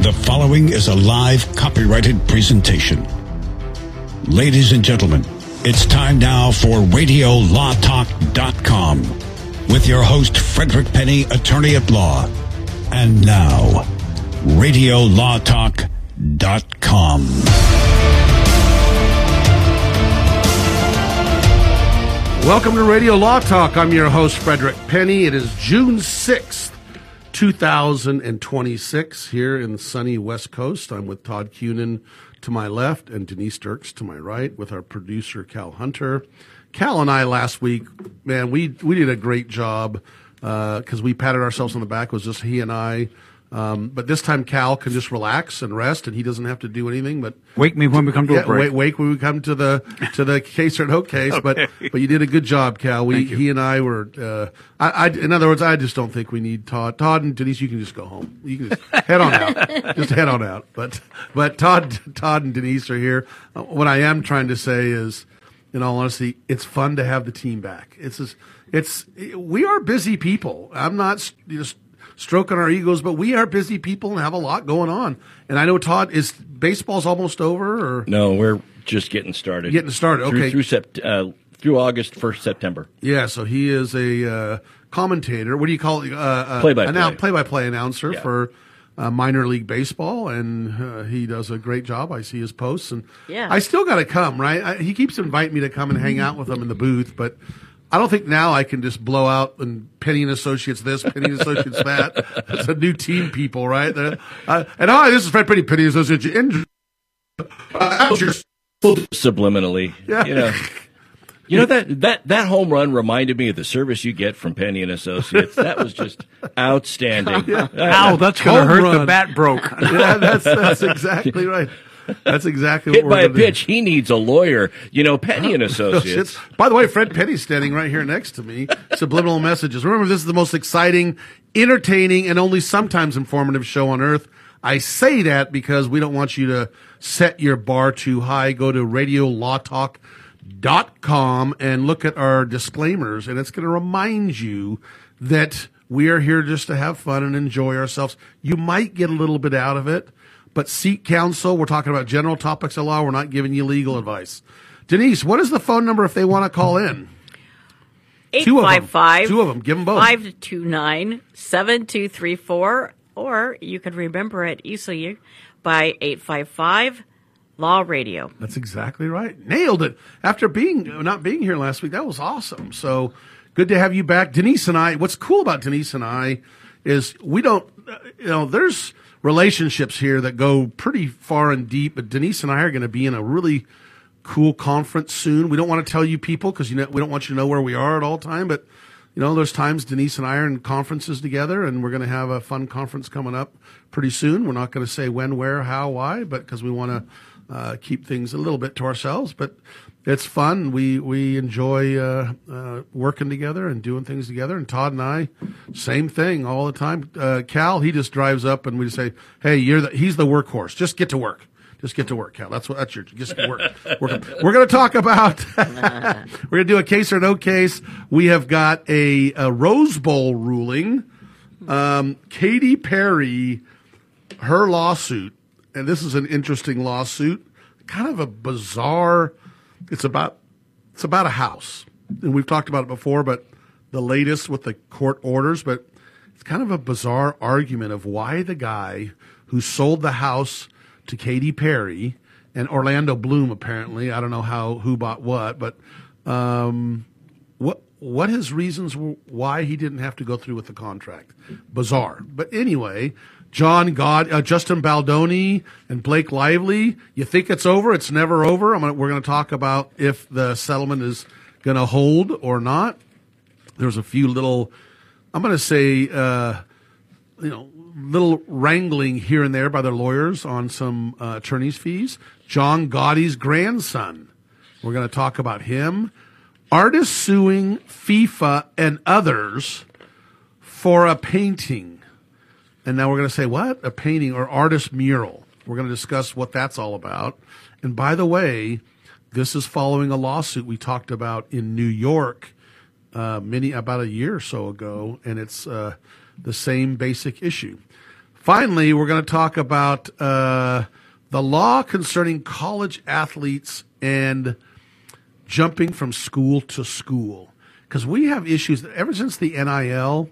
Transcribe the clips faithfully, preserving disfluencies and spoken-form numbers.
The following is a live copyrighted presentation. Ladies and gentlemen, it's time now for radio law talk dot com with your host, Frederick Penny, attorney at law. And now, radio law talk dot com. Welcome to Radio Law Talk. I'm your host, Frederick Penny. It is June sixth, two thousand twenty-six, here in the sunny West Coast. I'm with Todd Cunin to my left and Denise Dirks to my right with our producer, Cal Hunter. Cal and I last week, man, we, we did a great job because uh, we patted ourselves on the back. It was just he and I. Um, but this time Cal can just relax and rest, and he doesn't have to do anything. But wake me when we come to yeah, a break. Wake, wake when we come to the to the case or no case. Okay. But but you did a good job, Cal. We Thank you. he and I were. Uh, I, I in other words, I just don't think we need Todd. Todd and Denise, you can just go home. You can just head on out. Just head on out. But but Todd Todd and Denise are here. Uh, what I am trying to say is, in all honesty, it's fun to have the team back. It's just, it's we are busy people. I'm not just stroking our egos, but we are busy people and have a lot going on. And I know, Todd, is baseball's almost over, or no? We're just getting started. Getting started. Okay, through through, sept- uh, through August, first September. Yeah. So he is a uh, commentator. What do you call it? Uh, uh, play by annou- play. Play-by-play announcer Yeah. for uh, minor league baseball, and uh, he does a great job. I see his posts, and Yeah. I still got to come. Right? I, he keeps inviting me to come and hang out with him in the booth, but I don't think now I can just blow out and Penny and Associates this, Penny and Associates that. It's a new team, people, right? Uh, and hi, this is Fred Penny, Penny and Associates. And, uh, Subliminally, Yeah. you know. You know, that, that, that home run reminded me of the service you get from Penny and Associates. That was just outstanding. Ow, that's going to Home hurt. run. The bat broke. yeah, that's that's exactly right. That's exactly Hit what we're by a gonna do. pitch, he needs a lawyer. You know, Penny and Associates. By the way, Fred Penny's standing right here next to me. Subliminal messages. Remember, this is the most exciting, entertaining, and only sometimes informative show on earth. I say that because we don't want you to set your bar too high. Go to radio law talk dot com and look at our disclaimers, and it's going to remind you that we are here just to have fun and enjoy ourselves. You might get a little bit out of it, but seek counsel. We're talking about general topics of law. We're not giving you legal advice. Denise, what is the phone number if they want to call in? eight Two of them. five five, Two of them. Give them both. five two nine, seven two three four, or you can remember it easily by eight five five, Law Radio. That's exactly right. Nailed it. After being not being here last week, that was awesome. So good to have you back. Denise and I, what's cool about Denise and I is we don't, uh, you know, there's relationships here that go pretty far and deep, but Denise and I are going to be in a really cool conference soon. We don't want to tell you people because you know, we don't want you to know where we are at all time, but you know, there's times Denise and I are in conferences together, and we're going to have a fun conference coming up pretty soon. We're not going to say when, where, how, why, but because we want to uh, keep things a little bit to ourselves. But it's fun. We we enjoy uh, uh, working together and doing things together. And Todd and I, same thing all the time. Uh, Cal, he just drives up, and we just say, "Hey, you're the he's the workhorse. Just get to work." Just get to work, Cal. That's what. That's your. Just work. work. We're going to talk about. We're going to do a case or no case. We have got a, a Rose Bowl ruling. Um, Katy Perry, her lawsuit, and this is an interesting lawsuit. Kind of a bizarre. It's about. It's about a house, and we've talked about it before, but the latest with the court orders. But it's kind of a bizarre argument of why the guy who sold the house to Katy Perry and Orlando Bloom, apparently. I don't know how who bought what, but um, what what his reasons were why he didn't have to go through with the contract. Bizarre. But anyway, John God, uh, Justin Baldoni and Blake Lively, you think it's over? It's never over. I'm gonna, we're going to talk about if the settlement is going to hold or not. There's a few little, I'm going to say, uh, you know, little wrangling here and there by their lawyers on some uh, attorney's fees. John Gotti's grandson. We're going to talk about him. Artists suing FIFA and others for a painting. And now we're going to say, what? A painting or artist mural. We're going to discuss what that's all about. And by the way, this is following a lawsuit we talked about in New York uh, many about a year or so ago, and it's uh, the same basic issue. finally, we're going to talk about uh, the law concerning college athletes and jumping from school to school. Because we have issues ever since the N I L.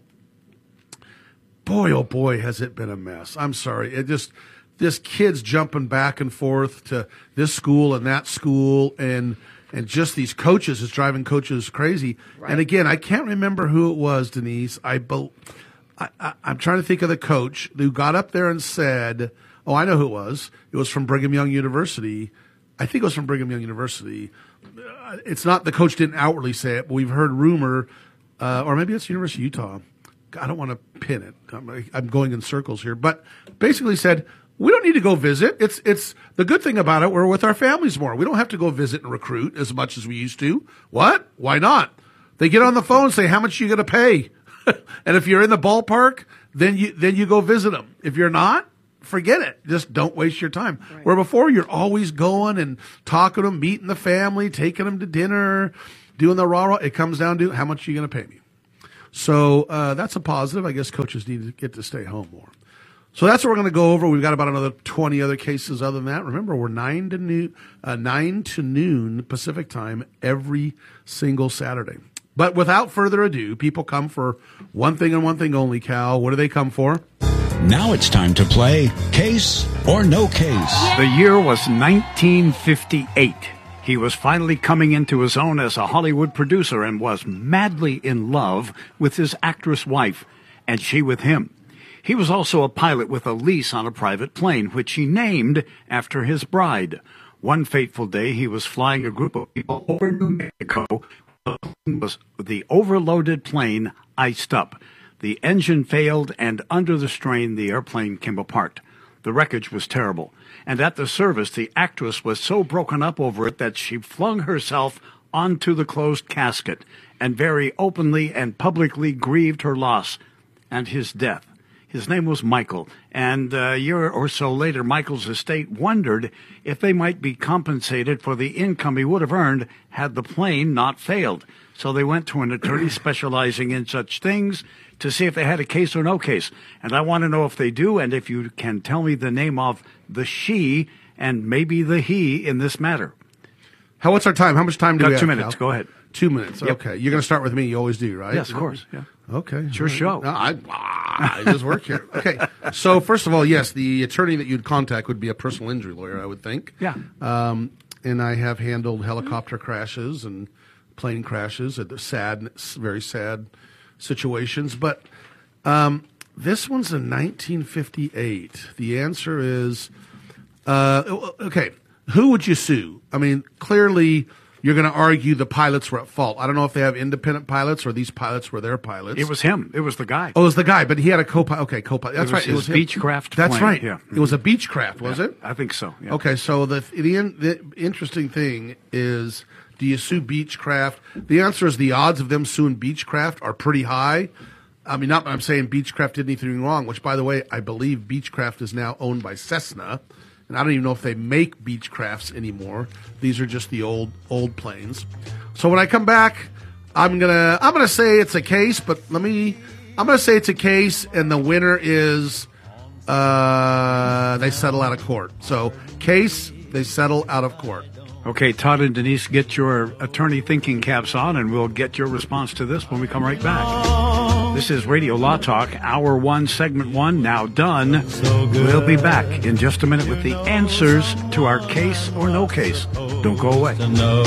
Boy, oh boy, has it been a mess. I'm sorry. It just, this kid's jumping back and forth to this school and that school, and and just these coaches is driving coaches crazy. Right. And again, I can't remember who it was, Denise. I, I, I I'm trying to think of the coach who got up there and said, oh, I know who it was. It was from Brigham Young University. I think it was from Brigham Young University. Uh, it's not, the coach didn't outwardly say it, but we've heard rumor, uh, or maybe it's University of Utah. I don't want to pin it. I'm, I'm going in circles here, but basically said, we don't need to go visit. It's it's the good thing about it, we're with our families more. We don't have to go visit and recruit as much as we used to. What? Why not? They get on the phone and say, how much are you going to pay? And if you're in the ballpark, then you then you go visit them. If you're not, forget it. Just don't waste your time. Right. Where before, you're always going and talking to them, meeting the family, taking them to dinner, doing the rah-rah. It comes down to how much are you going to pay me? So uh, that's a positive. I guess coaches need to get to stay home more. So that's what we're going to go over. We've got about another twenty other cases other than that. Remember, we're nine to noon, uh, nine to noon Pacific time every single Saturday. But without further ado, people come for one thing and one thing only, Cal. What do they come for? Now it's time to play Case or No Case. The year was nineteen fifty-eight. He was finally coming into his own as a Hollywood producer and was madly in love with his actress wife, and she with him. He was also a pilot with a lease on a private plane, which he named after his bride. One fateful day, he was flying a group of people over New Mexico. Was the overloaded plane iced up. The engine failed, and under the strain, the airplane came apart. The wreckage was terrible. And at the service, the actress was so broken up over it that she flung herself onto the closed casket and very openly and publicly grieved her loss and his death. His name was Michael, and a year or so later, Michael's estate wondered if they might be compensated for the income he would have earned had the plane not failed. So they went to an attorney specializing in such things to see if they had a case or no case. And I want to know if they do, and if you can tell me the name of the she and maybe the he in this matter. How, what's our time? How much time do Got we have? two minutes. Cal? Go ahead. Two minutes. Yep. Okay. You're going to start with me. You always do, right? Yes, of course. Yeah. Okay. It's your show. No, I, I just work here. Okay. So first of all, yes, the attorney that you'd contact would be a personal injury lawyer, I would think. Yeah. Um, and I have handled helicopter crashes and plane crashes and sad, very sad situations. But um, this one's in nineteen fifty-eight. The answer is, uh, okay, who would you sue? I mean, clearly you're going to argue the pilots were at fault. I don't know if they have independent pilots or these pilots were their pilots. It was him. It was the guy. Oh, it was the guy, but he had a co-pilot. Okay, co-pilot. That's it was right. It was his Beechcraft That's plane. right. Yeah. It was a Beechcraft, was yeah, it? I think so. Yeah. Okay, so the, the the interesting thing is, do you sue Beechcraft? The answer is the odds of them suing Beechcraft are pretty high. I mean, not that I'm saying Beechcraft did anything wrong, which, by the way, I believe Beechcraft is now owned by Cessna. And I don't even know if they make Beechcrafts anymore. These are just the old old planes. So when I come back, I'm gonna I'm gonna say it's a case, but let me I'm gonna say it's a case, and the winner is uh, they settle out of court. So case, they settle out of court. Okay, Todd and Denise, get your attorney thinking caps on, and we'll get your response to this when we come right back. This is Radio Law Talk, Hour one, Segment one, now done. We'll be back in just a minute with the answers to our case or no case. Don't go away.